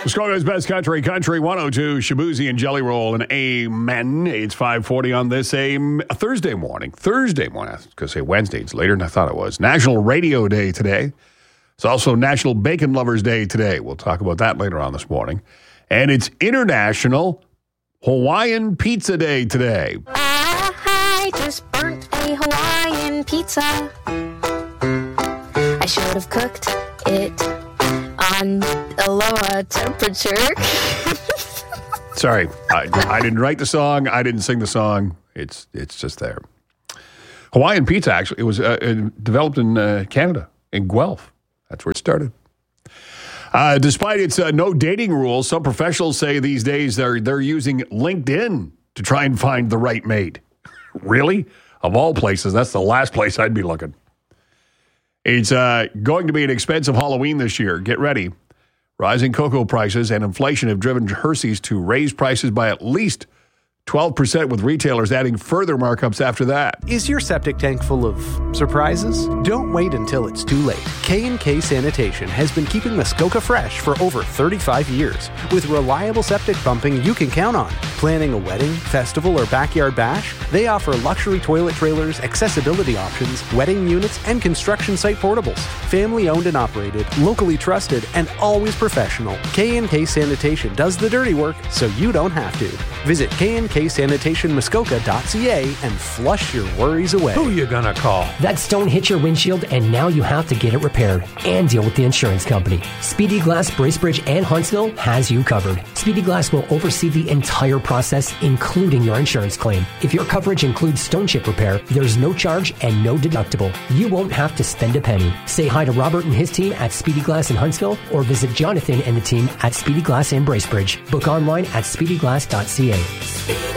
Muskoka's Best Country 102, Shabuzi and Jelly Roll, and amen. It's 5:40 on this Thursday morning. I was going to say Wednesday. It's later than I thought it was. National Radio Day today. It's also National Bacon Lovers Day today. We'll talk about that later on this morning. And it's International Hawaiian Pizza Day today. I just burnt a Hawaiian pizza. I should have cooked it on a lower temperature. Sorry, I didn't write the song. I didn't sing the song. It's just there. Hawaiian pizza, actually, it was developed in Canada, in Guelph. That's where it started. Despite its no dating rules, some professionals say these days they're using LinkedIn to try and find the right mate. Really? Of all places, that's the last place I'd be looking. It's going to be an expensive Halloween this year. Get ready. Rising cocoa prices and inflation have driven Hershey's to raise prices by at least 12%, with retailers adding further markups after that. Is your septic tank full of surprises? Don't wait until it's too late. K&K Sanitation has been keeping Muskoka fresh for over 35 years. With reliable septic pumping you can count on. Planning a wedding, festival, or backyard bash? They offer luxury toilet trailers, accessibility options, wedding units, and construction site portables. Family owned and operated, locally trusted, and always professional. K&K Sanitation does the dirty work so you don't have to. Visit KNKSanitationMuskoka.ca and flush your worries away. Who you gonna call? That stone hit your windshield and now you have to get it repaired and deal with the insurance company. Speedy Glass, Bracebridge, and Huntsville has you covered. Speedy Glass will oversee the entire process, including your insurance claim. If your coverage includes stone chip repair, there's no charge and no deductible. You won't have to spend a penny. Say hi to Robert and his team at Speedy Glass in Huntsville, or visit Jonathan and the team at Speedy Glass in Bracebridge. Book online at speedyglass.ca.